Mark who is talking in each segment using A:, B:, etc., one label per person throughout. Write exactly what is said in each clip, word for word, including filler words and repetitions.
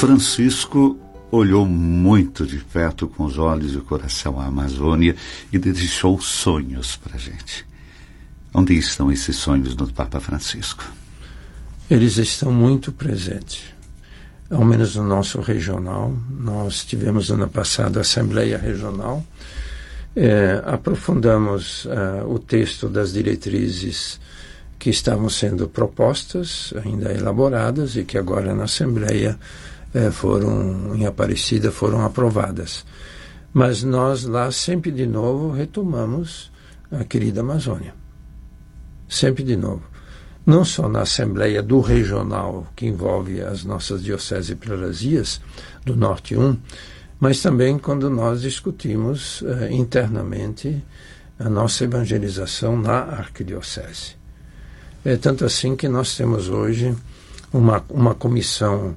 A: Francisco olhou muito de perto, com os olhos e o coração, a Amazônia e deixou sonhos para a gente. Onde estão esses sonhos do Papa Francisco?
B: Eles estão muito presentes, ao menos no nosso regional. Nós tivemos ano passado a Assembleia Regional, é, aprofundamos uh, o texto das diretrizes que estavam sendo propostas, ainda elaboradas, e que agora na Assembleia eh, foram, em Aparecida, foram aprovadas. Mas nós lá sempre de novo retomamos a querida Amazônia. Sempre de novo. Não só na Assembleia do Regional, que envolve as nossas dioceses e prelazias, do Norte um, mas também quando nós discutimos eh, internamente a nossa evangelização na arquidiocese. É tanto assim que nós temos hoje uma, uma comissão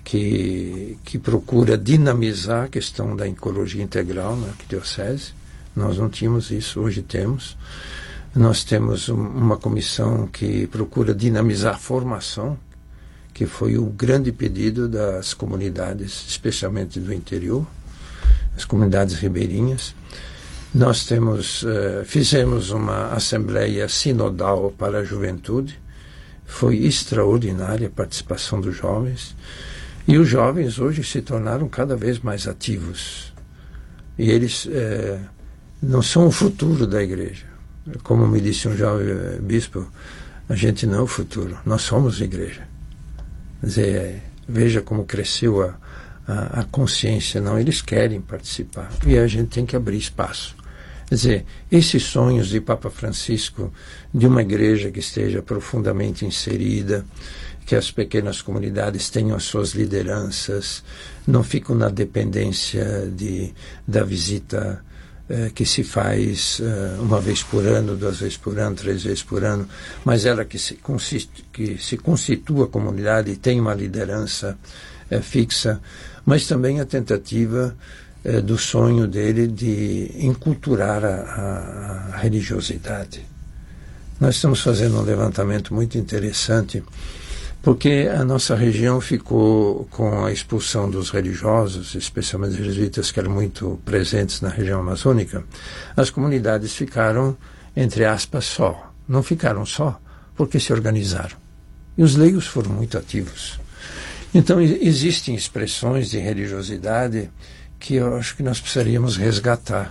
B: que, que procura dinamizar a questão da ecologia integral na arquidiocese. Nós não tínhamos isso, hoje temos. Nós temos um, uma comissão que procura dinamizar a formação, que foi o grande pedido das comunidades, especialmente do interior, as comunidades ribeirinhas. Nós temos, uh, fizemos uma assembleia sinodal para a juventude, foi extraordinária a participação dos jovens, e os jovens hoje se tornaram cada vez mais ativos. E eles uh, não são o futuro da igreja. Como me disse um jovem uh, bispo, a gente não é o futuro, nós somos a igreja. Quer dizer, veja como cresceu a, a, a consciência, não, eles querem participar, e a gente tem que abrir espaço. Quer dizer, esses sonhos de Papa Francisco, de uma igreja que esteja profundamente inserida, que as pequenas comunidades tenham as suas lideranças, não ficam na dependência de, da visita eh, que se faz eh, uma vez por ano, duas vezes por ano, três vezes por ano, mas ela que se, consiste, que se constitua a comunidade e tem uma liderança eh, fixa, mas também a tentativa do sonho dele de enculturar a, a, a religiosidade. Nós estamos fazendo um levantamento muito interessante, porque a nossa região ficou com a expulsão dos religiosos, especialmente os jesuítas que eram muito presentes na região amazônica. As comunidades ficaram, entre aspas, só. Não ficaram só, porque se organizaram. E os leigos foram muito ativos. Então, existem expressões de religiosidade que eu acho que nós precisaríamos resgatar.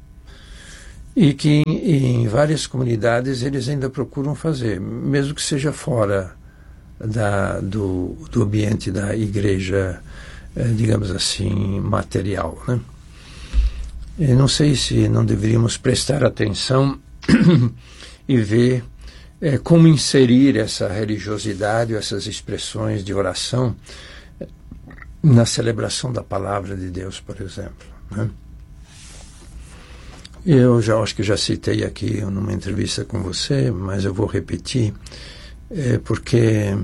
B: E que em, em várias comunidades eles ainda procuram fazer, mesmo que seja fora da, do, do ambiente da igreja, eh, digamos assim, material, né? Eu não sei se não deveríamos prestar atenção e ver eh, como inserir essa religiosidade, essas expressões de oração na celebração da palavra de Deus, por exemplo, né? Eu já acho que já citei aqui numa entrevista com você, mas eu vou repetir, é, porque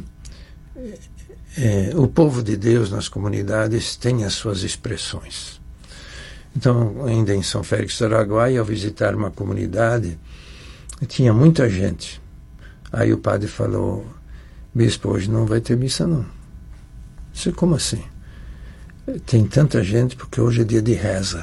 B: é, o povo de Deus nas comunidades tem as suas expressões. Então, ainda em São Félix do Araguaia, ao visitar uma comunidade, tinha muita gente. Aí o padre falou: bispo, hoje não vai ter missa, não. Disse: como assim? Tem tanta gente porque hoje é dia de reza.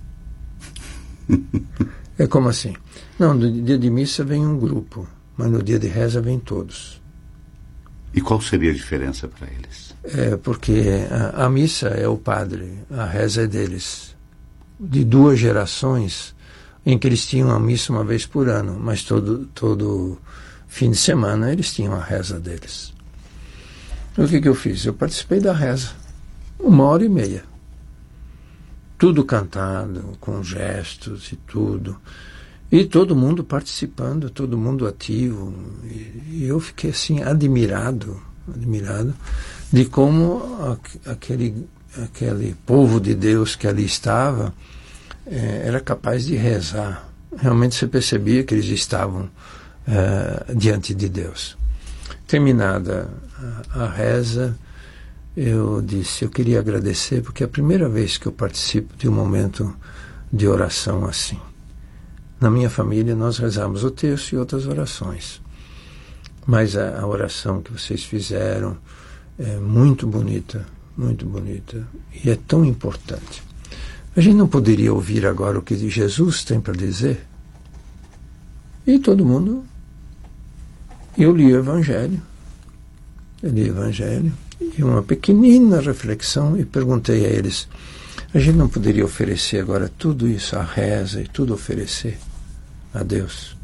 B: É como assim? Não, no dia de missa vem um grupo, mas no dia de reza vem todos.
A: E qual seria a diferença para eles?
B: É porque a, a missa é o padre, a reza é deles. De duas gerações em que eles tinham a missa uma vez por ano, mas todo, todo fim de semana eles tinham a reza deles. O que que eu fiz? Eu participei da reza. Uma hora e meia. Tudo cantado, com gestos e tudo. E todo mundo participando, todo mundo ativo. E, e eu fiquei assim, admirado, admirado de como a, aquele, aquele povo de Deus que ali estava eh, era capaz de rezar. Realmente você percebia que eles estavam eh, diante de Deus. Terminada a, a reza, eu disse, eu queria agradecer, porque é a primeira vez que eu participo de um momento de oração assim. Na minha família nós rezamos o terço e outras orações, mas a, a oração que vocês fizeram é muito bonita, muito bonita. E é tão importante. A gente não poderia ouvir agora o que Jesus tem para dizer? E todo mundo... Eu li o Evangelho. Eu li o Evangelho. E uma pequenina reflexão e perguntei a eles, a gente não poderia oferecer agora tudo isso, a reza e tudo oferecer a Deus?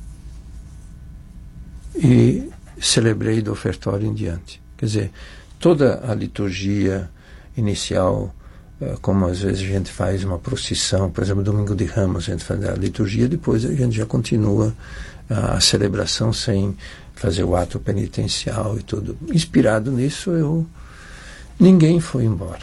B: E celebrei do ofertório em diante. Quer dizer, toda a liturgia inicial, como às vezes a gente faz uma procissão, por exemplo, Domingo de Ramos, a gente faz a liturgia, depois a gente já continua a celebração sem fazer o ato penitencial e tudo. Inspirado nisso, eu... ninguém foi embora.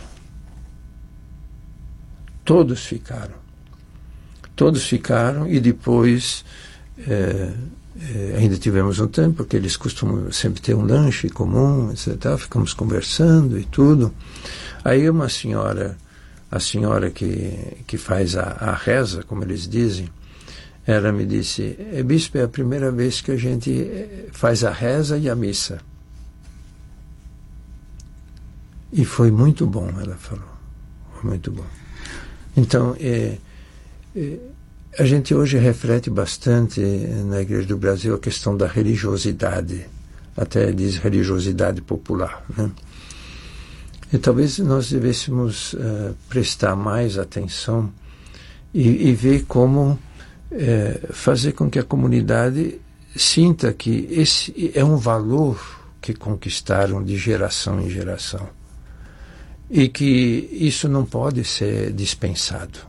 B: Todos ficaram. Todos ficaram e depois é, é, ainda tivemos um tempo, porque eles costumam sempre ter um lanche comum, etcétera. Ficamos conversando e tudo. Aí uma senhora, a senhora que, que faz a, a reza, como eles dizem, ela me disse, bispo, é a primeira vez que a gente faz a reza e a missa. E foi muito bom, ela falou. Foi muito bom. Então, é, é, a gente hoje reflete bastante na Igreja do Brasil a questão da religiosidade. Até diz religiosidade popular, né? E talvez nós devêssemos uh, prestar mais atenção e, e ver como uh, fazer com que a comunidade sinta que esse é um valor que conquistaram de geração em geração. E que isso não pode ser dispensado.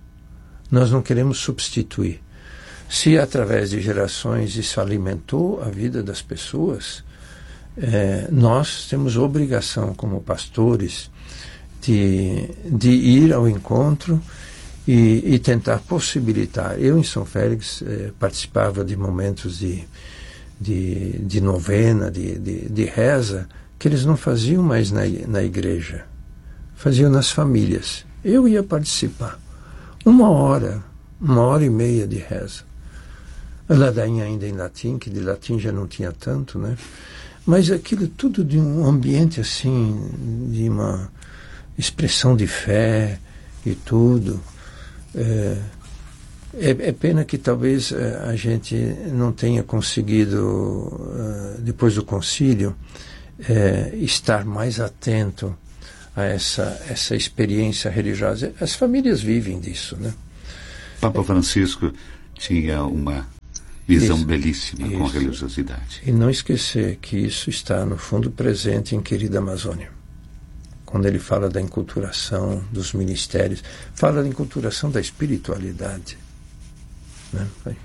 B: Nós não queremos substituir. Se através de gerações isso alimentou a vida das pessoas, é, nós temos obrigação como pastores de, de ir ao encontro e, e tentar possibilitar. Eu em São Félix é, participava de momentos de, de, de novena, de, de, de reza, que eles não faziam mais na, na igreja. Faziam nas famílias. Eu ia participar. Uma hora, uma hora e meia de reza. A ladainha ainda em latim, que de latim já não tinha tanto, né? Mas aquilo tudo de um ambiente assim, de uma expressão de fé e tudo. É, é, é pena que talvez a gente não tenha conseguido, depois do concílio, é, estar mais atento a essa, essa experiência religiosa. As famílias vivem disso, né?
A: Papa Francisco tinha uma visão
B: isso,
A: belíssima
B: isso.
A: com a religiosidade.
B: E não esquecer que isso está, no fundo, presente em Querida Amazônia. Quando ele fala da enculturação dos ministérios, fala da enculturação da espiritualidade. Né?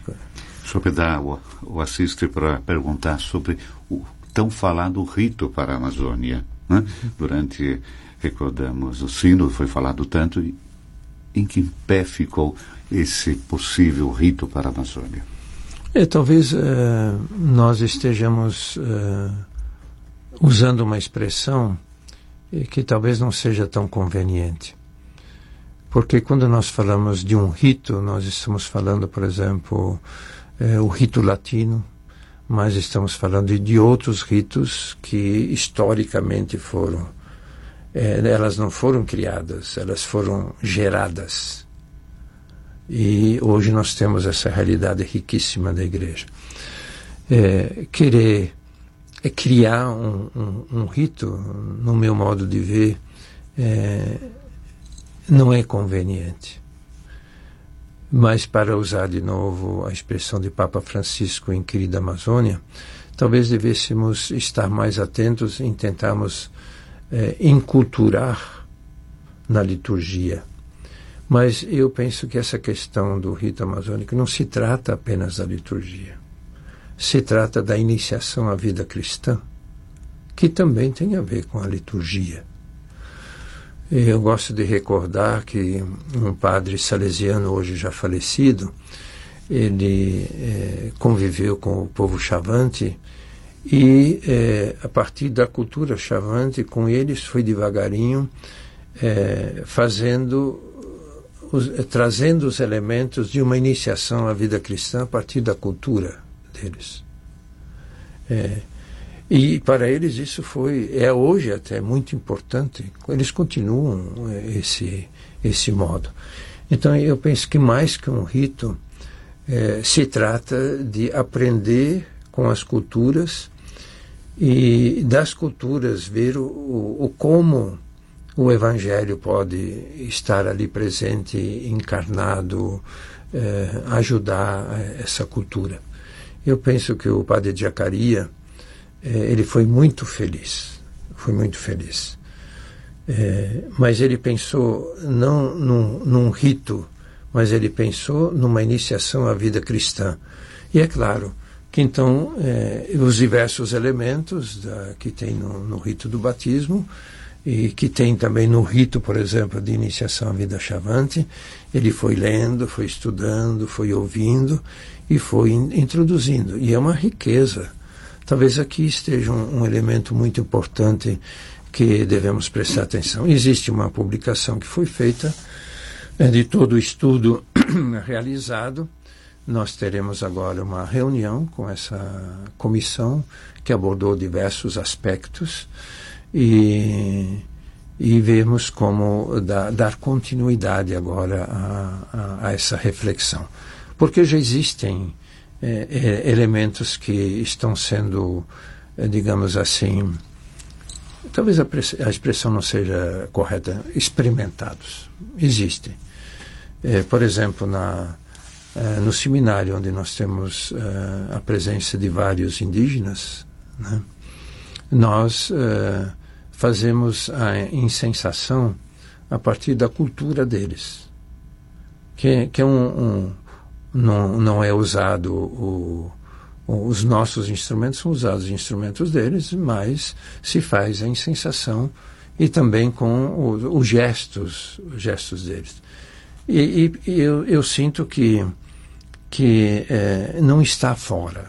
A: O senhor dá o, o assiste para perguntar sobre o tão falado rito para a Amazônia. Né? Uhum. Durante, recordamos, o sínodo foi falado tanto, em que pé ficou esse possível rito para a Amazônia?
B: É, talvez uh, nós estejamos uh, usando uma expressão que talvez não seja tão conveniente. Porque quando nós falamos de um rito, nós estamos falando, por exemplo, uh, o rito latino, mas estamos falando de outros ritos que historicamente foram, eh, elas não foram criadas, elas foram geradas. E hoje nós temos essa realidade riquíssima da igreja. É, querer é criar um, um, um rito, no meu modo de ver, é, não é conveniente. Mas, para usar de novo a expressão de Papa Francisco em Querida Amazônia, talvez devêssemos estar mais atentos em tentarmos é, enculturar na liturgia. Mas eu penso que essa questão do rito amazônico não se trata apenas da liturgia. Se trata da iniciação à vida cristã, que também tem a ver com a liturgia. Eu gosto de recordar que um padre salesiano, hoje já falecido, ele é, conviveu com o povo Chavante e, é, a partir da cultura Chavante, com eles foi devagarinho é, fazendo... Os, trazendo os elementos de uma iniciação à vida cristã a partir da cultura deles. É, E para eles isso foi, é hoje até muito importante. Eles continuam esse, esse modo. Então eu penso que mais que um rito, é, se trata de aprender com as culturas e das culturas ver o, o como o Evangelho pode estar ali presente, encarnado, eh, ajudar essa cultura. Eu penso que o padre Jacaria, eh, ele foi muito feliz, foi muito feliz. Eh, mas ele pensou não num, num rito, mas ele pensou numa iniciação à vida cristã. E é claro que então eh, os diversos elementos da, que tem no, no rito do batismo, e que tem também no rito, por exemplo, de iniciação à vida chavante, ele foi lendo, foi estudando, foi ouvindo e foi in, introduzindo. E é uma riqueza. Talvez aqui esteja um, um elemento muito importante que devemos prestar atenção. Existe uma publicação que foi feita é, de todo o estudo realizado. Nós teremos agora uma reunião com essa comissão que abordou diversos aspectos e, e vemos como da, dar continuidade agora a, a, a essa reflexão. Porque já existem é, é, elementos que estão sendo, é, digamos assim, talvez a, a expressão não seja correta, experimentados. Existem. É, por exemplo, na, é, no seminário onde nós temos é, a presença de vários indígenas, né, nós é, fazemos a incensação a partir da cultura deles, que, que é um, um não, não é usado o, o, os nossos instrumentos, são usados os instrumentos deles, mas se faz a incensação e também com os, os gestos, os gestos deles. E, e, e eu, eu sinto que, que é, não está fora,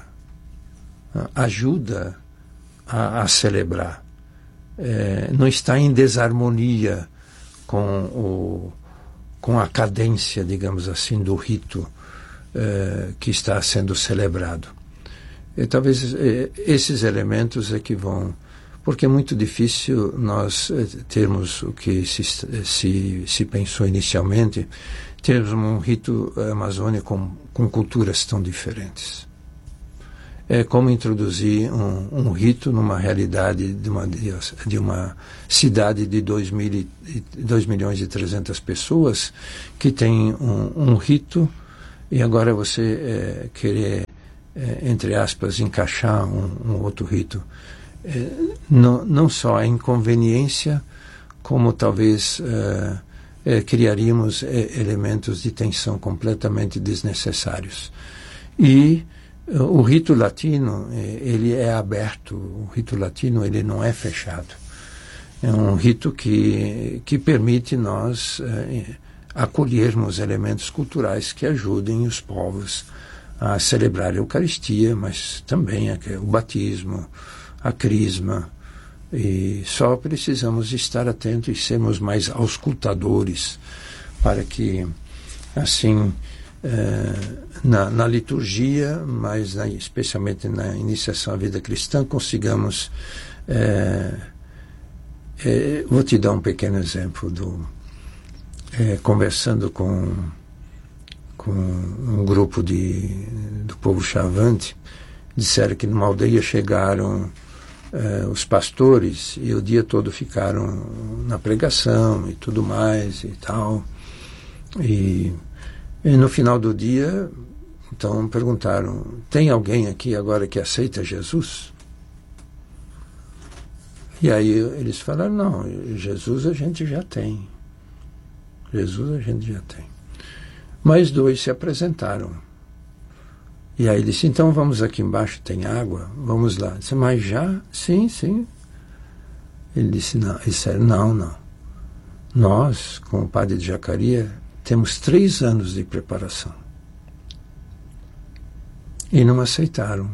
B: ajuda a, a celebrar. É, não está em desarmonia com, o, com a cadência, digamos assim, do rito é, que está sendo celebrado. E talvez é, esses elementos é que vão... Porque é muito difícil nós é, termos o que se, se, se pensou inicialmente, termos um rito amazônico com, com culturas tão diferentes. É como introduzir um, um rito numa realidade de uma, de uma cidade de dois milhões e trezentas pessoas que tem um, um rito e agora você é, querer, é, entre aspas, encaixar um, um outro rito. É, não, não só a inconveniência, como talvez é, é, criaríamos é, elementos de tensão completamente desnecessários. E o rito latino, ele é aberto, o rito latino ele não é fechado. É um rito que, que permite nós eh, acolhermos elementos culturais que ajudem os povos a celebrar a Eucaristia, mas também a, o batismo, a crisma. E só precisamos estar atentos e sermos mais auscultadores para que, assim, Uh, na, na liturgia, mas na, especialmente na iniciação à vida cristã, consigamos... Uh, uh, vou te dar um pequeno exemplo. Do, uh, conversando com, com um grupo de, do povo chavante, disseram que numa aldeia chegaram uh, os pastores e o dia todo ficaram na pregação e tudo mais e tal. E... E no final do dia, então perguntaram, tem alguém aqui agora que aceita Jesus? E aí eles falaram, não, Jesus a gente já tem. Jesus a gente já tem. Mais dois se apresentaram. E aí ele disse, então vamos aqui embaixo, tem água, vamos lá. Eu disse, mas já? Sim, sim. Ele disse, não, ele disse, não, não. Nós, com o padre de Jacaria, temos três anos de preparação. E não aceitaram.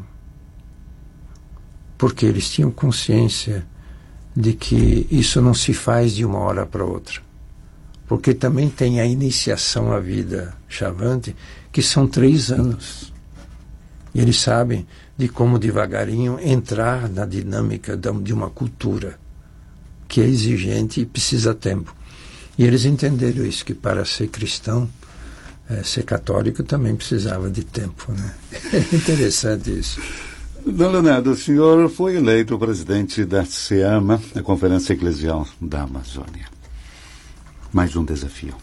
B: Porque eles tinham consciência de que isso não se faz de uma hora para outra. Porque também tem a iniciação à vida chavante, que são três anos. E eles sabem de como devagarinho entrar na dinâmica de uma cultura que é exigente e precisa tempo. E eles entenderam isso, que para ser cristão, é, ser católico também precisava de tempo, né? É interessante isso.
A: Dom Leonardo, o senhor foi eleito presidente da SEAMA, a Conferência Eclesial da Amazônia. Mais um desafio.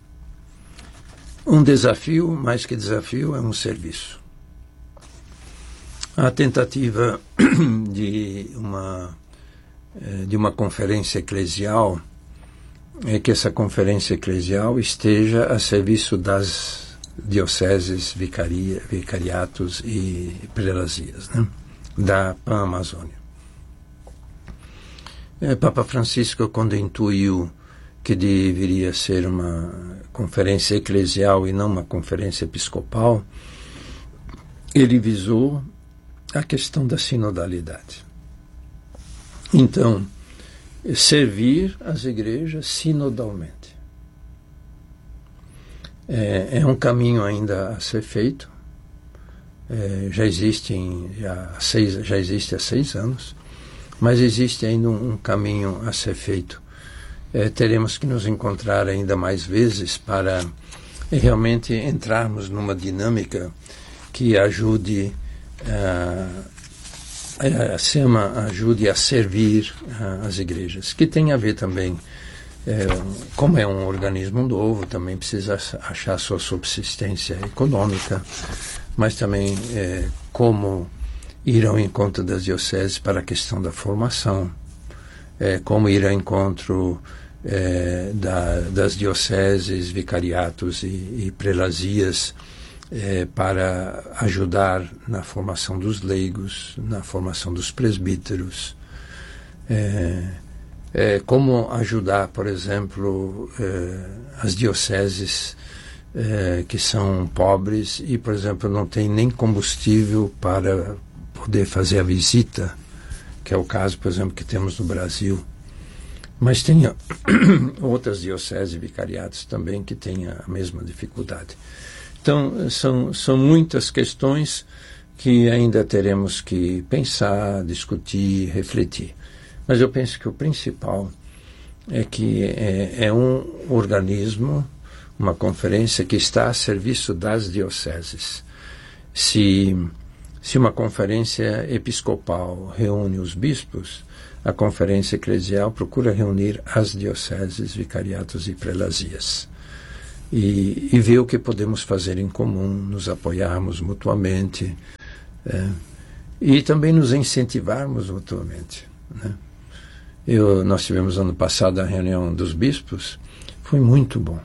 B: Um desafio, mais que desafio, é um serviço. A tentativa de uma, de uma conferência eclesial é que essa conferência eclesial esteja a serviço das dioceses, vicaria, vicariatos e prelazias, né, da Pan-Amazônia. É, Papa Francisco, quando intuiu que deveria ser uma conferência eclesial e não uma conferência episcopal, ele visou a questão da sinodalidade. Então, servir as igrejas sinodalmente. É, é um caminho ainda a ser feito. É, já existe em, já, há seis, já existe há seis anos, mas existe ainda um, um caminho a ser feito. É, teremos que nos encontrar ainda mais vezes para é, realmente entrarmos numa dinâmica que ajude a a SEAMA ajude a servir uh, as igrejas, que tem a ver também, é, como é um organismo novo, também precisa achar sua subsistência econômica, mas também é, como ir ao encontro das dioceses para a questão da formação, é, como ir ao encontro é, da, das dioceses, vicariatos e, e prelazias, É, para ajudar na formação dos leigos, na formação dos presbíteros, é, é, como ajudar, por exemplo, é, as dioceses é, que são pobres e, por exemplo, não tem nem combustível para poder fazer a visita, que é o caso, por exemplo, que temos no Brasil. Mas tem outras dioceses e vicariatos também que têm a mesma dificuldade. Então, são, são muitas questões que ainda teremos que pensar, discutir, refletir. Mas eu penso que o principal é que é, é um organismo, uma conferência que está a serviço das dioceses. Se, se uma conferência episcopal reúne os bispos, a conferência eclesial procura reunir as dioceses, vicariatos e prelazias. E, e ver o que podemos fazer em comum, nos apoiarmos mutuamente, é, e também nos incentivarmos mutuamente, né? Eu, nós tivemos ano passado a reunião dos bispos, foi muito bom,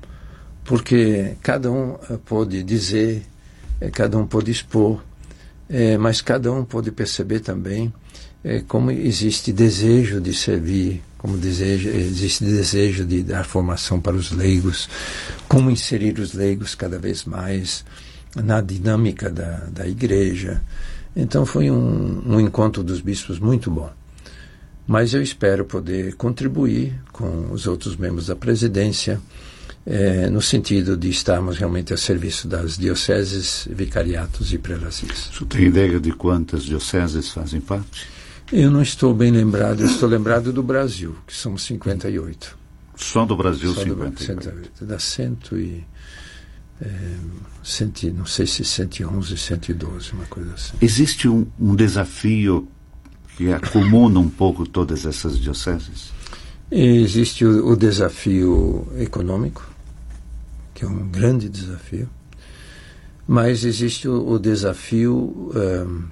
B: porque cada um pôde dizer, é, cada um pôde expor, é, mas cada um pôde perceber também é, como existe desejo de servir, como desejo, existe desejo de dar formação para os leigos, como inserir os leigos cada vez mais na dinâmica da, da igreja. Então foi um, um encontro dos bispos muito bom. Mas eu espero poder contribuir com os outros membros da presidência, eh, no sentido de estarmos realmente a serviço das dioceses, vicariatos e prelazias.
A: Você tem ideia de quantas dioceses fazem parte?
B: Eu não estou bem lembrado, eu estou lembrado do Brasil, que somos cinquenta e oito.
A: Só do Brasil,
B: Só
A: cinquenta e oito.
B: cinquenta e oito. Dá cento e... É, cento, não sei se cento e onze, cento e doze, uma coisa assim.
A: Existe um, um desafio que acomuna um pouco todas essas dioceses?
B: Existe o, o desafio econômico, que é um grande desafio, mas existe o, o desafio... Um,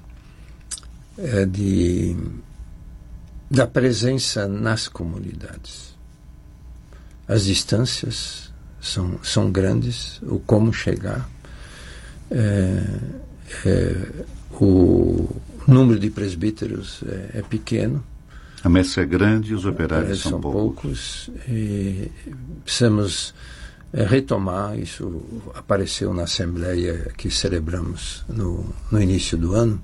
B: É de, da presença nas comunidades. As distâncias são, são grandes, o como chegar, é, é, o número de presbíteros é, é pequeno.
A: A messe é grande e os operários
B: é,
A: são,
B: são
A: poucos.
B: poucos. E precisamos é, retomar, isso apareceu na Assembleia que celebramos no, no início do ano,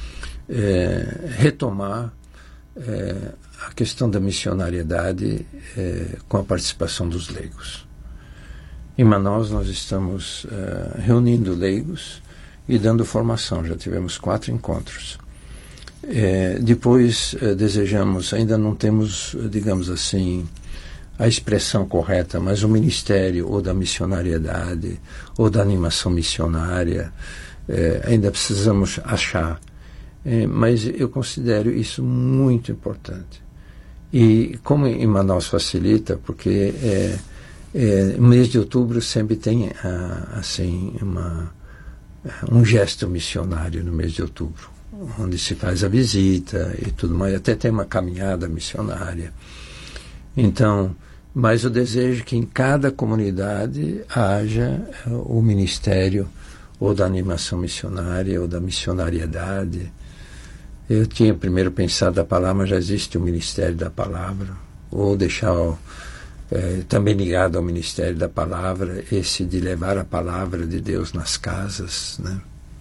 B: É, retomar é, a questão da missionariedade é, com a participação dos leigos. Em Manaus nós estamos é, reunindo leigos e dando formação. Já tivemos quatro encontros. É, depois é, desejamos, ainda não temos, digamos assim, a expressão correta, mas o ministério ou da missionariedade ou da animação missionária, é, ainda precisamos achar. É, mas eu considero isso muito importante. E como em Manaus facilita, porque é, é, mês de outubro sempre tem ah, assim uma, um gesto missionário no mês de outubro, onde se faz a visita e tudo mais, até tem uma caminhada missionária. Então, mas eu desejo que em cada comunidade haja o ministério ou da animação missionária ou da missionariedade. Eu tinha primeiro pensado a palavra, mas já existe o Ministério da Palavra, ou deixar é, também ligado ao Ministério da Palavra, esse de levar a palavra de Deus nas casas, né?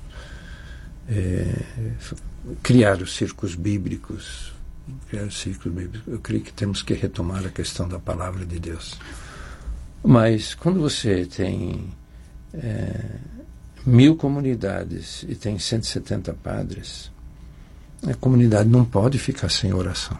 B: É, criar os círculos bíblicos, criar os círculos bíblicos. Eu creio que temos que retomar a questão da palavra de Deus. Mas quando você tem é, mil comunidades e tem cento e setenta padres, a comunidade não pode ficar sem oração.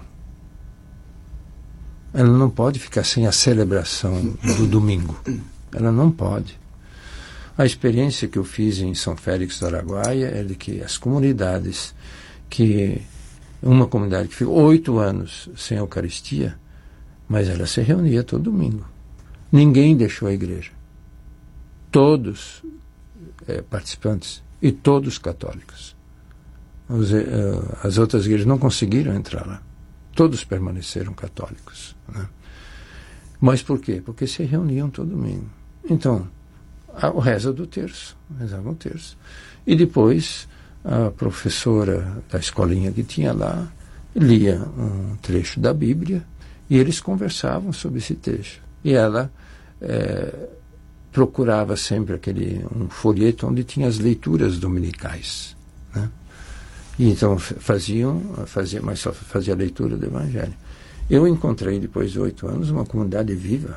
B: Ela não pode ficar sem a celebração do domingo. Ela não pode. A experiência que eu fiz em São Félix do Araguaia é de que as comunidades, que uma comunidade que ficou oito anos sem Eucaristia, mas ela se reunia todo domingo. Ninguém deixou a igreja. Todos é, participantes e todos católicos. Os, uh, as outras igrejas não conseguiram entrar lá. Todos permaneceram católicos, né? Mas por quê? Porque se reuniam todo domingo. Então, a, o reza do terço, rezavam o terço. E depois, a professora da escolinha que tinha lá lia um trecho da Bíblia e eles conversavam sobre esse trecho. E ela é, procurava sempre aquele, um folheto onde tinha as leituras dominicais, né? E então faziam, fazia, mas só fazia a leitura do Evangelho. Eu encontrei, depois de oito anos, uma comunidade viva.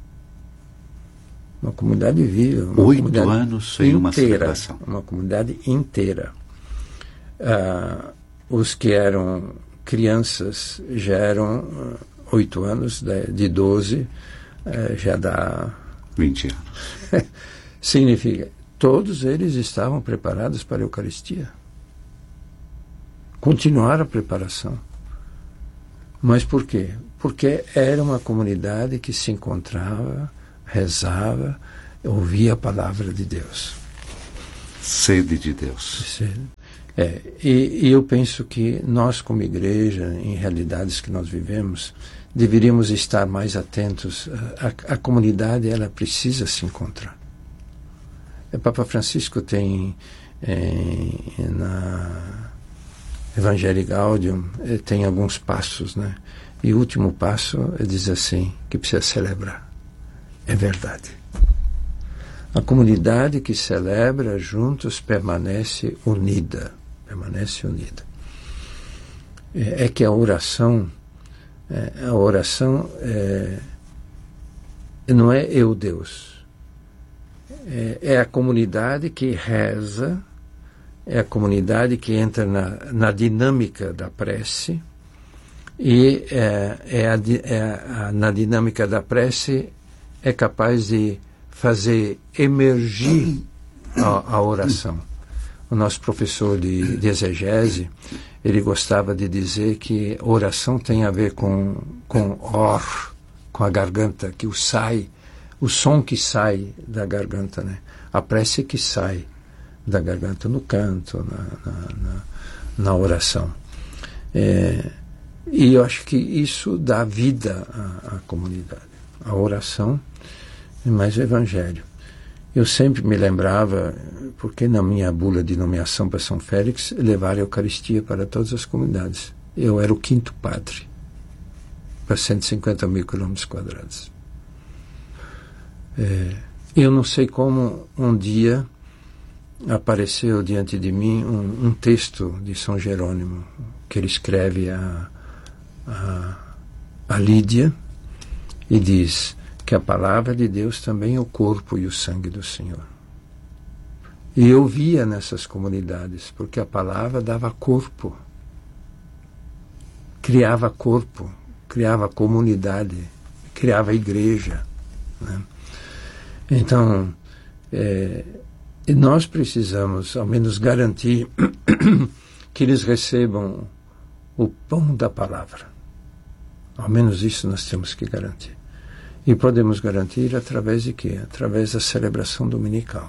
B: Uma comunidade viva. Uma
A: oito
B: comunidade
A: anos sem
B: inteira,
A: uma celebração.
B: Uma comunidade inteira. Ah, os que eram crianças já eram oito anos, de, de doze, eh, já dá...
A: vinte anos.
B: Significa, todos eles estavam preparados para a Eucaristia. Continuar a preparação. Mas por quê? Porque era uma comunidade que se encontrava, rezava, ouvia a palavra de Deus.
A: Sede de Deus.
B: Sede. É, e, e eu penso que nós, como igreja, em realidades que nós vivemos, deveríamos estar mais atentos. A, a, a comunidade, ela precisa se encontrar. O Papa Francisco tem é, na Evangelii Gaudium, tem alguns passos, né? E o último passo diz assim, que precisa celebrar. É verdade. A comunidade que celebra juntos permanece unida. Permanece unida. É, é que a oração, é, a oração é, não é eu, Deus. É, é a comunidade que reza, é a comunidade que entra na, na dinâmica da prece e é, é, a, é a, na dinâmica da prece é capaz de fazer emergir a, a oração. O nosso professor de, de exegese, ele gostava de dizer que oração tem a ver com, com or, com a garganta, que o sai, o som que sai da garganta, né? A prece que sai da garganta no canto, na, na, na, na oração. É, e eu acho que isso dá vida à, à comunidade. A oração e mais o Evangelho. Eu sempre me lembrava, porque na minha bula de nomeação para São Félix, levar a Eucaristia para todas as comunidades. Eu era o quinto padre para cento e cinquenta mil quilômetros quadrados. É, eu não sei como um dia apareceu diante de mim um, um texto de São Jerônimo, que ele escreve a, a, a Lídia e diz que a palavra de Deus também é o corpo e o sangue do Senhor. E eu via nessas comunidades, porque a palavra dava corpo, criava corpo, criava comunidade, criava igreja, né? Então, é, nós precisamos, ao menos, garantir que eles recebam o pão da palavra. Ao menos isso nós temos que garantir. E podemos garantir através de quê? Através da celebração dominical.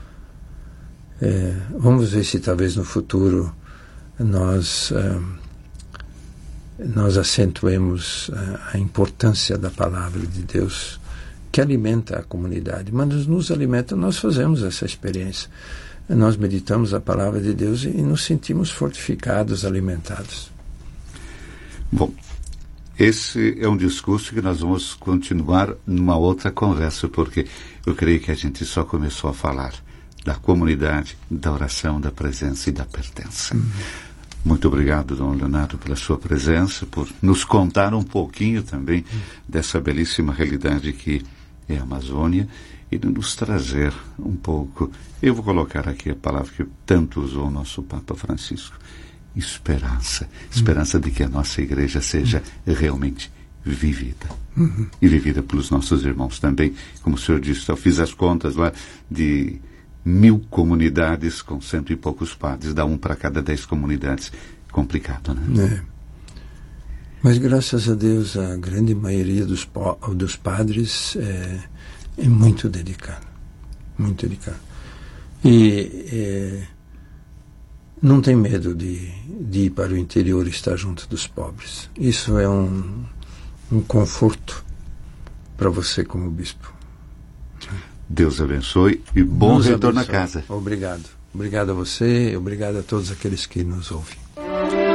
B: É, vamos ver se talvez no futuro nós, uh, nós acentuemos uh, a importância da palavra de Deus, que alimenta a comunidade. Mas nos alimenta, nós fazemos essa experiência. Nós meditamos a palavra de Deus e nos sentimos fortificados, alimentados.
A: Bom, esse é um discurso que nós vamos continuar numa outra conversa, porque eu creio que a gente só começou a falar da comunidade, da oração, da presença e da pertença. Uhum. Muito obrigado, Dom Leonardo, pela sua presença, por nos contar um pouquinho também uhum. dessa belíssima realidade que é a Amazônia e de nos trazer um pouco, eu vou colocar aqui a palavra que tanto usou o nosso Papa Francisco, esperança. Esperança uhum. de que a nossa igreja seja uhum. realmente vivida. Uhum. E vivida pelos nossos irmãos também. Como o senhor disse, eu fiz as contas lá de mil comunidades com cento e poucos padres, dá um para cada dez comunidades. Complicado, né?
B: É. Mas graças a Deus a grande maioria dos, dos padres é, é muito dedicada. Muito dedicada. E é, não tem medo de, de ir para o interior e estar junto dos pobres. Isso é um, um conforto para você como bispo.
A: Deus abençoe e bom
B: Deus
A: retorno
B: abençoe.
A: à casa.
B: Obrigado. Obrigado a você, obrigado a todos aqueles que nos ouvem.